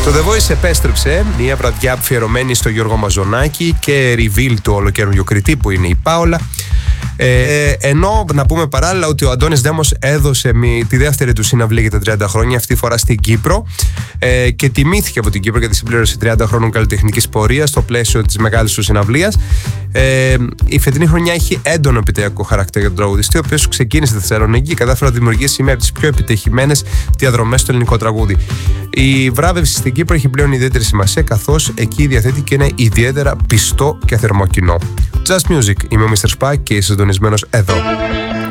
Το The Voice επέστρεψε μια βραδιά αφιερωμένη στο Γιώργο Μαζονάκη και reveal του ολοκαίρινου κριτή που είναι η Πάολα. Ενώ να πούμε παράλληλα ότι ο Αντώνης Δέμος έδωσε τη δεύτερη του συναυλία για τα 30 χρόνια, αυτή τη φορά στην Κύπρο, και τιμήθηκε από την Κύπρο για τη συμπλήρωση 30 χρόνων καλλιτεχνικής πορείας στο πλαίσιο της μεγάλης του συναυλίας. Η φετινή χρονιά έχει έντονο επιτυχιακό χαρακτήρα για τον τραγουδιστή, ο οποίος ξεκίνησε στη Θεσσαλονίκη και κατάφερε να δημιουργήσει μια από τις πιο επιτυχημένες διαδρομές στο ελληνικό τραγούδι. Η βράβευση στην Κύπρο έχει πλέον ιδιαίτερη σημασία, καθώς εκεί διαθέτει και ένα ιδιαίτερα πιστό και θερμό κοινό. Just Music, είμαι ο Mr. Spa και είσαι συντονισμένος εδώ.